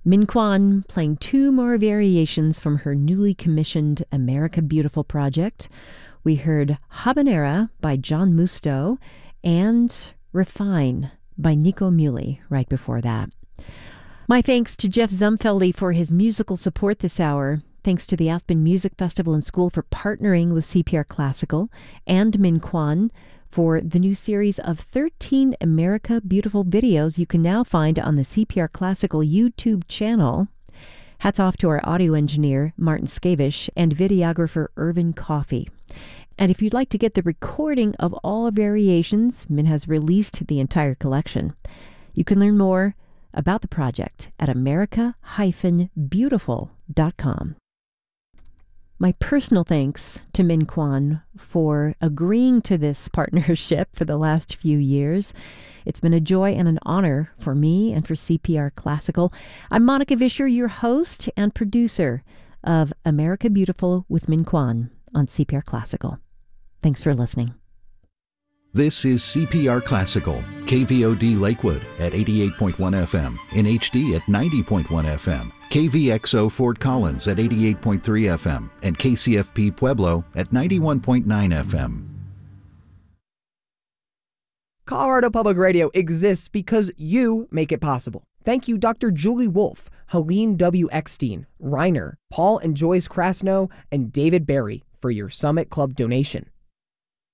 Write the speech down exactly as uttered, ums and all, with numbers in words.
Min Kwan playing two more variations from her newly commissioned America Beautiful project. We heard Habanera by John Musto and Refine by Nico Muhly right before that. My thanks to Jeff Zumfeldy for his musical support this hour. Thanks to the Aspen Music Festival and School for partnering with C P R Classical, and Min Kwan for the new series of thirteen America Beautiful videos you can now find on the C P R Classical YouTube channel. Hats off to our audio engineer, Martin Skavish, and videographer, Irvin Coffey. And if you'd like to get the recording of all variations, Min has released the entire collection. You can learn more about the project at america dash beautiful dot com. My personal thanks to Min Kwan for agreeing to this partnership for the last few years. It's been a joy and an honor for me and for C P R Classical. I'm Monica Vischer, your host and producer of America Beautiful with Min Kwan on C P R Classical. Thanks for listening. This is C P R Classical, K V O D Lakewood at eighty-eight point one F M, in H D at ninety point one F M, K V X O Fort Collins at eighty-eight point three F M, and K C F P Pueblo at ninety-one point nine F M. Colorado Public Radio exists because you make it possible. Thank you, Doctor Julie Wolf, Helene W. Eckstein, Reiner, Paul and Joyce Krasno, and David Barry for your Summit Club donation.